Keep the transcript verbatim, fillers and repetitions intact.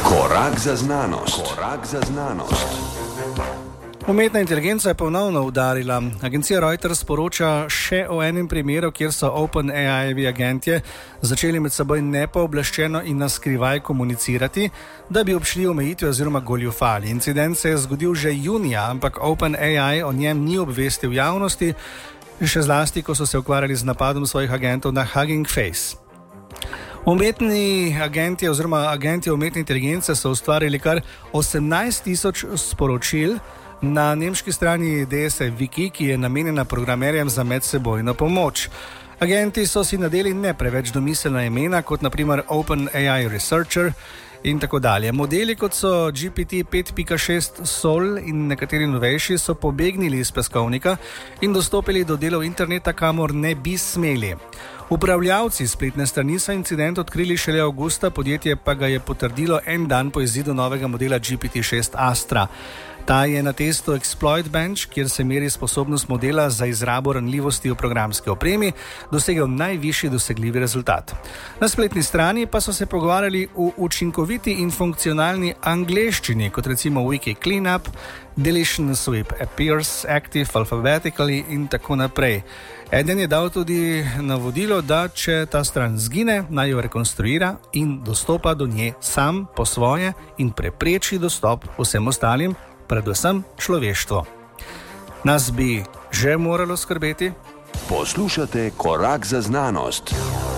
Korak za znanost. Korak za znanost. Umetna inteligenca je ponovno udarila. Agencija Reuters poroča še o enem primeru, kjer so OpenAI-jevi agentje začeli med seboj nepooblaščeno in na skrivaj komunicirati, da bi obšli omejitve oziroma goljufali. Incident se je zgodil že junija, ampak OpenAI o njem ni obvestil javnosti, še zlasti, ko so se ukvarjali z napadom svojih agentov na Hugging Face. Umetni agenti oziroma agenti umetne inteligence so ustvarili kar osemnajst tisoč sporočil na nemški strani D S E Wiki, ki je namenjena programerjem za medsebojno pomoč. Agenti so si nadeli ne preveč domiselna imena, kot naprimer OpenAI Researcher in tako dalje. Modeli, kot so G P T pet pika šest Sol in nekateri novejši, so pobegnili iz peskovnika in dostopili do delov interneta, kamor ne bi smeli. Upravljavci spletne strani so incident odkrili šele avgusta, podjetje pa ga je potrdilo en dan po izidu novega modela G P T šest Astra. Ta je na testu Exploit Bench, kjer se meri sposobnost modela za izrabo ranljivosti v programski opremi, dosegel najvišji dosegljivi rezultat. Na spletni strani pa so se pogovarjali v učinkoviti in funkcionalni angleščini, kot recimo Wiki Cleanup, Deletion Sweep Appears Active Alphabetically in tako naprej. Eden je dal tudi navodilo, da če ta stran zgine, naj jo rekonstruira in dostopa do nje sam po svoje in prepreči dostop vsem ostalim, predvsem človeštvo. Nas bi že moralo skrbeti? Poslušate Korak za znanost.